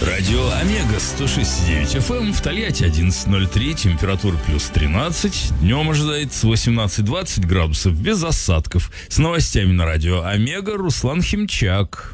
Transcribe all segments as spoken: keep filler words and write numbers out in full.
Радио Омега сто шесть и девять эф эм в Тольятти одиннадцать ноль три, температура плюс тринадцать. Днем ожидается восемнадцать-двадцать градусов без осадков. С новостями на радио Омега Руслан Химчак.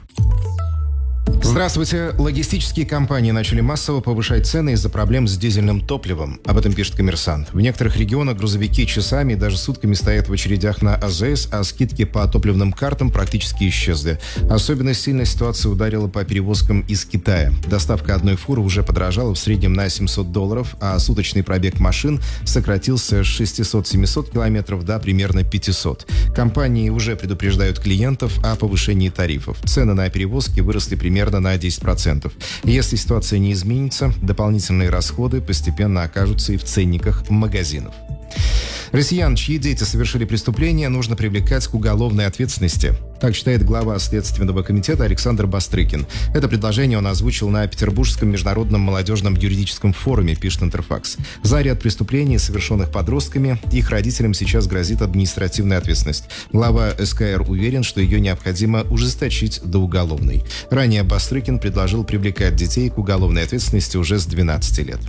Здравствуйте. Логистические компании начали массово повышать цены из-за проблем с дизельным топливом. Об этом пишет «Коммерсант». В некоторых регионах грузовики часами и даже сутками стоят в очередях на а зэ эс, а скидки по топливным картам практически исчезли. Особенно сильная ситуация ударила по перевозкам из Китая. Доставка одной фуры уже подорожала в среднем на семьсот долларов, а суточный пробег машин сократился с шестисот-семисот километров до примерно пятисот. Компании уже предупреждают клиентов о повышении тарифов. Цены на перевозки выросли примерно на десять процентов. Если ситуация не изменится, дополнительные расходы постепенно окажутся и в ценниках магазинов. Россиян, чьи дети совершили преступление, нужно привлекать к уголовной ответственности. Так считает глава Следственного комитета Александр Бастрыкин. Это предложение он озвучил на Петербургском международном молодежном юридическом форуме, пишет Интерфакс. За ряд преступлений, совершенных подростками, их родителям сейчас грозит административная ответственность. Глава эс ка эр уверен, что ее необходимо ужесточить до уголовной. Ранее Бастрыкин предложил привлекать детей к уголовной ответственности уже с двенадцати лет.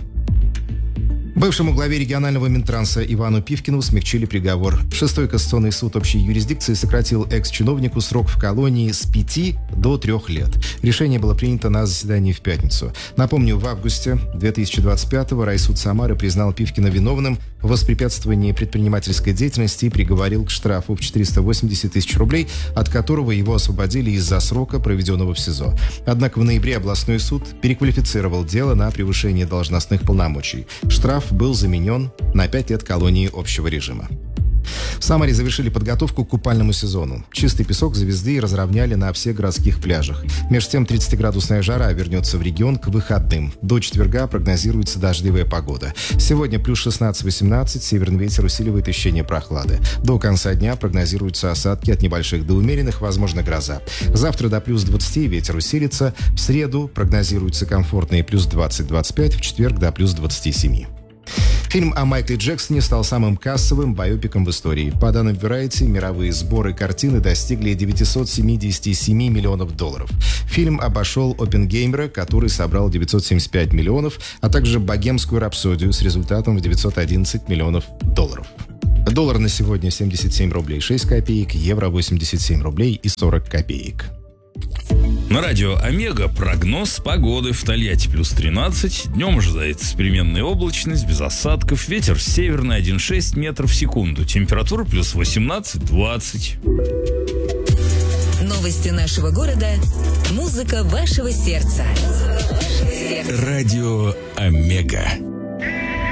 Бывшему главе регионального Минтранса Ивану Пивкину смягчили приговор. Шестой кассационный суд общей юрисдикции сократил экс-чиновнику срок в колонии с пяти до трех лет. Решение было принято на заседании в пятницу. Напомню, в августе две тысячи двадцать пятого райсуд Самары признал Пивкина виновным в воспрепятствовании предпринимательской деятельности и приговорил к штрафу в четыреста восемьдесят тысяч рублей, от которого его освободили из-за срока, проведенного в СИЗО. Однако в ноябре областной суд переквалифицировал дело на превышение должностных полномочий. Штраф был заменен на пять лет колонии общего режима. В Самаре завершили подготовку к купальному сезону. Чистый песок завезли и разровняли на всех городских пляжах. Между тем, тридцатиградусная жара вернется в регион к выходным. До четверга прогнозируется дождливая погода. Сегодня плюс шестнадцать-восемнадцать, северный ветер усиливает ощущение прохлады. До конца дня прогнозируются осадки от небольших до умеренных, возможно гроза. Завтра до плюс двадцати ветер усилится. В среду прогнозируется комфортные плюс двадцать-двадцать пять, в четверг до плюс двадцати семи. Фильм о Майкле Джексоне стал самым кассовым байопиком в истории. По данным Variety, мировые сборы картины достигли девятьсот семьдесят семь миллионов долларов. Фильм обошел «Оппенгеймера», который собрал девятьсот семьдесят пять миллионов, а также «Богемскую рапсодию» с результатом в девятьсот одиннадцать миллионов долларов. Доллар на сегодня семьдесят семь рублей шесть копеек, евро восемьдесят семь рублей и сорок копеек. На радио Омега прогноз погоды. В Тольятти плюс тринадцать. Днем ожидается переменная облачность, без осадков. Ветер северный один целых шесть метров в секунду. Температура плюс восемнадцать-двадцать. Новости нашего города. Музыка вашего сердца. Радио Омега.